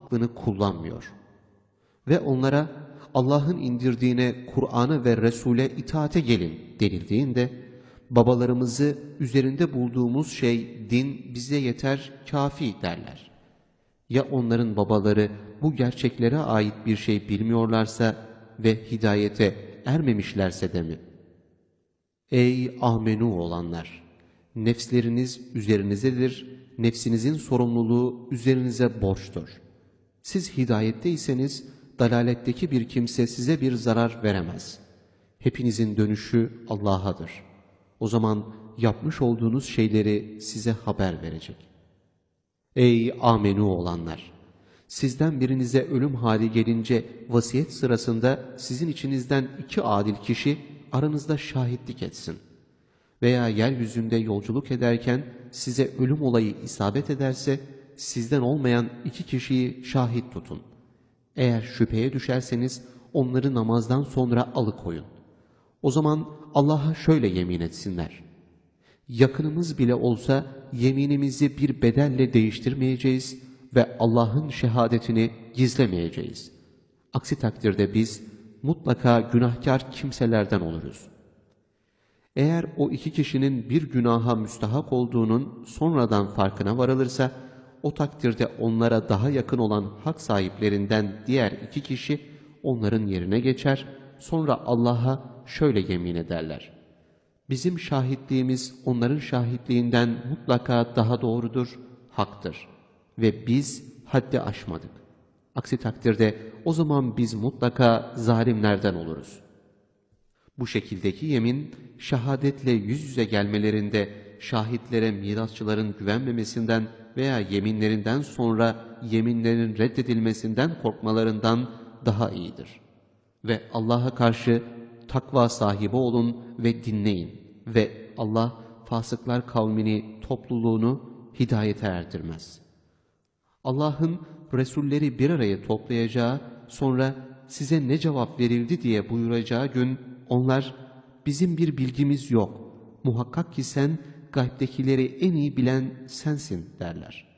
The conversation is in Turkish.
aklını kullanmıyor. Ve onlara Allah'ın indirdiğine, Kur'an'a ve Resul'e itaate gelin denildiğinde, babalarımızı üzerinde bulduğumuz şey, din bize yeter, kafi derler. Ya onların babaları bu gerçeklere ait bir şey bilmiyorlarsa ve hidayete ermemişlerse de mi? Ey amenu olanlar! Nefsleriniz üzerinizedir, nefsinizin sorumluluğu üzerinize borçtur. Siz hidayetteyseniz, dalaletteki bir kimse size bir zarar veremez. Hepinizin dönüşü Allah'adır. O zaman yapmış olduğunuz şeyleri size haber verecek. Ey amenu olanlar! Sizden birinize ölüm hali gelince vasiyet sırasında sizin içinizden 2 adil kişi aranızda şahitlik etsin. Veya yeryüzünde yolculuk ederken size ölüm olayı isabet ederse sizden olmayan 2 kişiyi şahit tutun. Eğer şüpheye düşerseniz onları namazdan sonra alıkoyun. O zaman Allah'a şöyle yemin etsinler: yakınımız bile olsa yeminimizi bir bedelle değiştirmeyeceğiz ve Allah'ın şehadetini gizlemeyeceğiz. Aksi takdirde biz mutlaka günahkar kimselerden oluruz. Eğer o 2 kişinin bir günaha müstahak olduğunun sonradan farkına varılırsa, o takdirde onlara daha yakın olan hak sahiplerinden diğer 2 kişi onların yerine geçer, sonra Allah'a şöyle yemin ederler: bizim şahitliğimiz onların şahitliğinden mutlaka daha doğrudur, haktır ve biz haddi aşmadık. Aksi takdirde o zaman biz mutlaka zalimlerden oluruz. Bu şekildeki yemin, şehadetle yüz yüze gelmelerinde şahitlere mirasçıların güvenmemesinden veya yeminlerinden sonra yeminlerin reddedilmesinden korkmalarından daha iyidir. Ve Allah'a karşı takva sahibi olun ve dinleyin ve Allah fasıklar kavmini, topluluğunu hidayete erdirmez. Allah'ın Resulleri bir araya toplayacağı, sonra size ne cevap verildi diye buyuracağı gün onlar bizim bir bilgimiz yok, muhakkak ki sen gaybdekileri en iyi bilen sensin derler.